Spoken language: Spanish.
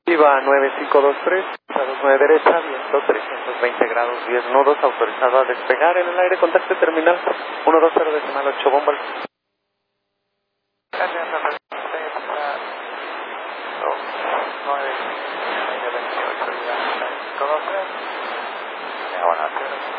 Viva 9523, 29 derecha, viento 320 grados, 10 nudos, autorizado a despegar en el aire, contacto terminal 120 decimal 8 bomba. Buenas tardes.